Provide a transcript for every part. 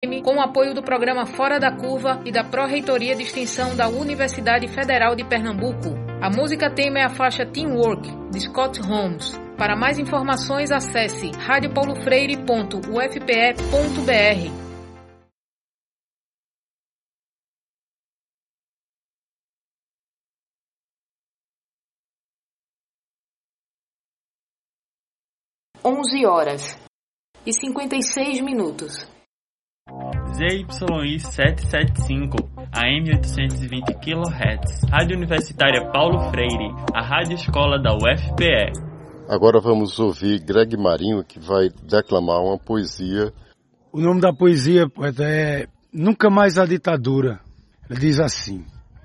com o apoio do programa Fora da Curva e da Pró-Reitoria de Extensão da Universidade Federal de Pernambuco. A música tema é a faixa Teamwork, de Scott Holmes. Para mais informações, acesse radiopaulofreire.ufpe.br. Horas e 56 minutos. ZYI 775, AM 820 kHz, Rádio Universitária Paulo Freire, a rádio escola da UFPE. Agora vamos ouvir Greg Marinho, que vai declamar uma poesia. O nome da poesia, poeta, é Nunca Mais a Ditadura. Ele diz assim: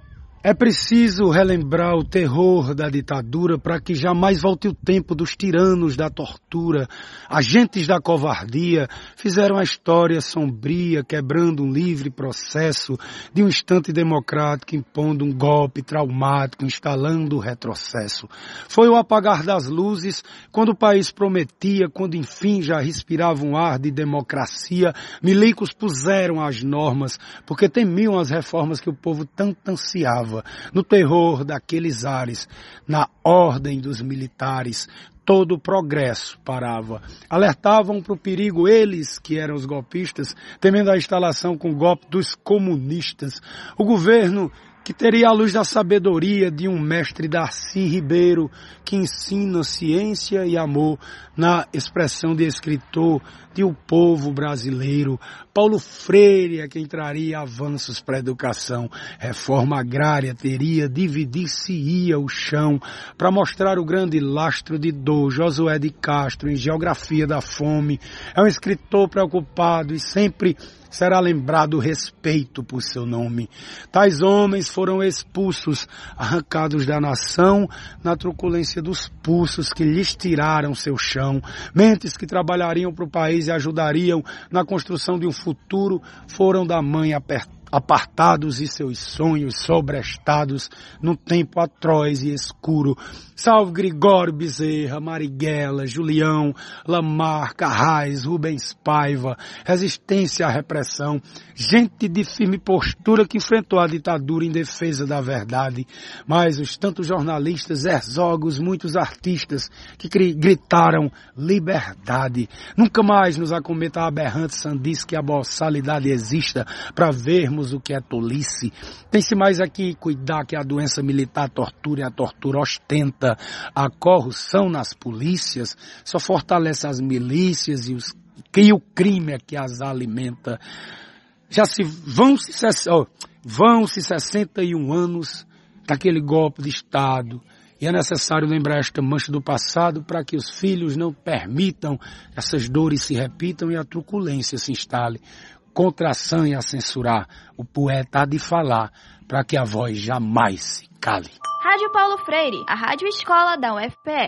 é preciso relembrar o terror da ditadura para que jamais volte o tempo dos tiranos da tortura. Agentes da covardia fizeram a história sombria, quebrando um livre processo de um instante democrático, impondo um golpe traumático, instalando o retrocesso. Foi o apagar das luzes, quando o país prometia, quando enfim já respirava um ar de democracia, milicos puseram as normas, porque temiam as reformas que o povo tanto ansiava. No terror daqueles ares, na ordem dos militares, todo o progresso parava. Alertavam para o perigo eles, que eram os golpistas, temendo a instalação com o golpe dos comunistas. O governo que teria a luz da sabedoria de um mestre Darcy Ribeiro, que ensina ciência e amor na expressão de escritor de o povo brasileiro. Paulo Freire é quem traria avanços para a educação. Reforma agrária teria, dividir-se-ia o chão, para mostrar o grande lastro de dor. Josué de Castro, em Geografia da Fome, é um escritor preocupado e sempre será lembrado o respeito por seu nome. Tais homens foram expulsos, arrancados da nação, na truculência dos pulsos que lhes tiraram seu chão. Mentes que trabalhariam para o país e ajudariam na construção de um futuro, foram da mãe apartados e seus sonhos sobrestados num tempo atroz e escuro. Salve Gregório Bezerra, Marighella, Julião, Lamarca, Arraes, Rubens Paiva, resistência à repressão, gente de firme postura que enfrentou a ditadura em defesa da verdade. Mas os tantos jornalistas, Herzog, muitos artistas que gritaram liberdade. Nunca mais nos acometa a aberrante sandice que a boçalidade exista para vermos o que é tolice. Tem-se mais aqui cuidar que a doença militar tortura e a tortura ostenta. A corrupção nas polícias só fortalece as milícias e o crime é que as alimenta. Vão-se 61 anos daquele golpe de Estado. E é necessário lembrar esta mancha do passado para que os filhos não permitam que essas dores se repitam e a truculência se instale. Contra a sanha a censurar, o poeta há de falar para que a voz jamais se cale. Rádio Paulo Freire, a rádio escola da UFPE.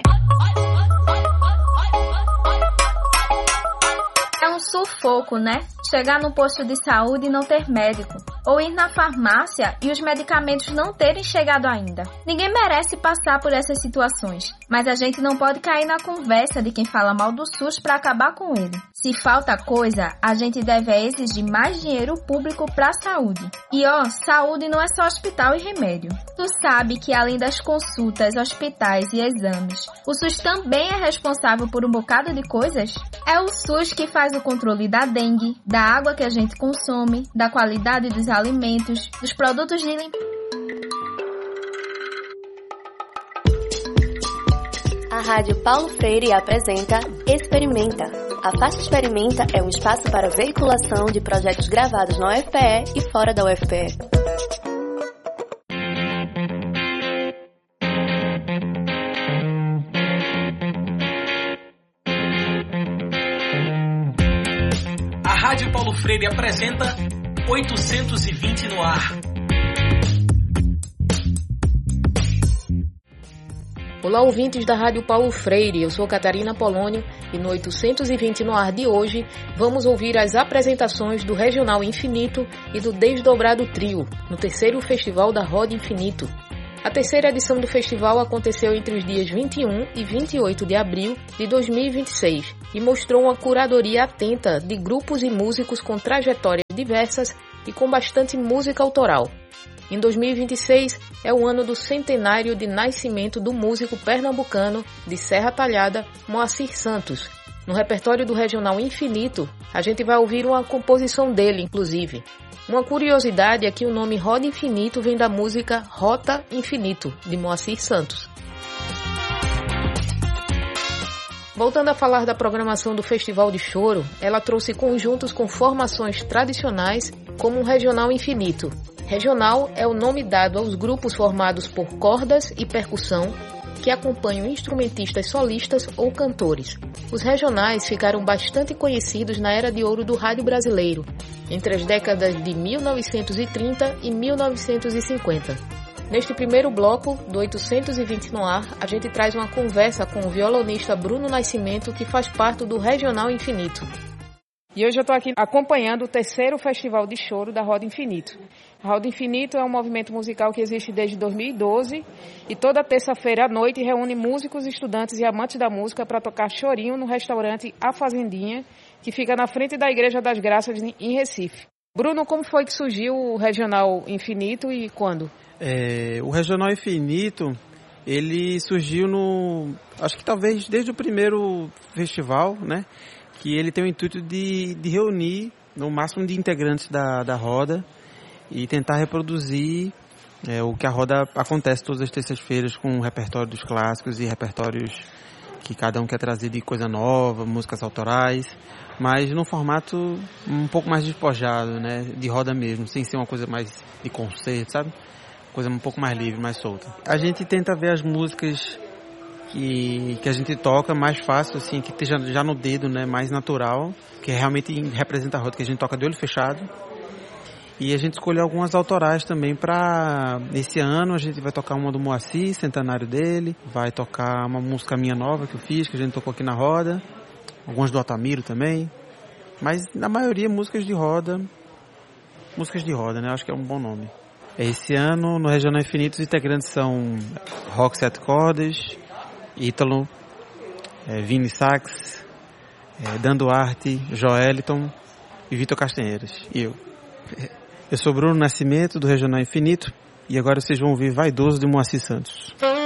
É um sufoco, né? Chegar no posto de saúde e não ter médico. Ou ir na farmácia e os medicamentos não terem chegado ainda. Ninguém merece passar por essas situações. Mas a gente não pode cair na conversa de quem fala mal do SUS para acabar com ele. Se falta coisa, a gente deve exigir mais dinheiro público para a saúde. E saúde não é só hospital e remédio. Tu sabe que além das consultas, hospitais e exames, o SUS também é responsável por um bocado de coisas? É o SUS que faz o controle da dengue, da água que a gente consome, da qualidade dos alimentos, dos produtos de limpeza. A Rádio Paulo Freire apresenta Experimenta. A Faixa Experimenta é um espaço para veiculação de projetos gravados na UFPE e fora da UFPE. A Rádio Paulo Freire apresenta 820 no ar. Olá, ouvintes da Rádio Paulo Freire, eu sou Catarina Polônio e no 820 no ar de hoje vamos ouvir as apresentações do Regional Infinito e do Desdobrado Trio, no terceiro Festival da Roda Infinito. A terceira edição do festival aconteceu entre os dias 21 e 28 de abril de 2026 e mostrou uma curadoria atenta de grupos e músicos com trajetórias diversas e com bastante música autoral. Em 2026 é o ano do centenário de nascimento do músico pernambucano de Serra Talhada, Moacir Santos. No repertório do Regional Infinito, a gente vai ouvir uma composição dele, inclusive. Uma curiosidade é que o nome Roda Infinito vem da música Rota Infinito, de Moacir Santos. Voltando a falar da programação do Festival de Choro, ela trouxe conjuntos com formações tradicionais, como o Regional Infinito. Regional é o nome dado aos grupos formados por cordas e percussão, que acompanham instrumentistas solistas ou cantores. Os regionais ficaram bastante conhecidos na era de ouro do rádio brasileiro, entre as décadas de 1930 e 1950. Neste primeiro bloco, do 820 no ar, a gente traz uma conversa com o violonista Bruno Nascimento, que faz parte do Regional Infinito. E hoje eu estou aqui acompanhando o terceiro Festival de Choro da Roda Infinito. A Roda Infinito é um movimento musical que existe desde 2012 e toda terça-feira à noite reúne músicos, estudantes e amantes da música para tocar chorinho no restaurante A Fazendinha, que fica na frente da Igreja das Graças em Recife. Bruno, como foi que surgiu o Regional Infinito e quando? O Regional Infinito, ele surgiu acho que talvez desde o primeiro festival, né? Que ele tem o intuito de reunir no máximo de integrantes da roda e tentar reproduzir o que a roda acontece todas as terças-feiras com o repertório dos clássicos e repertórios que cada um quer trazer de coisa nova, músicas autorais, mas num formato um pouco mais despojado, né, de roda mesmo, sem ser uma coisa mais de concerto, sabe? Coisa um pouco mais livre, mais solta. A gente tenta ver as músicas que a gente toca mais fácil, assim, que esteja já no dedo, né, mais natural, que realmente representa a roda, que a gente toca de olho fechado. E a gente escolheu algumas autorais também para esse ano. A gente vai tocar uma do Moacir, centenário dele, vai tocar uma música minha nova que eu fiz, que a gente tocou aqui na roda, algumas do Altamiro também, mas na maioria músicas de roda, né, acho que é um bom nome. Esse ano, no Regional Infinito, os integrantes são Rock 7 Cordas, Ítalo, Vini Sax, Dan Duarte, Joeliton e Vitor Castanheiras. E eu. Eu sou Bruno Nascimento, do Regional Infinito, e agora vocês vão ouvir Vaidoso de Moacir Santos.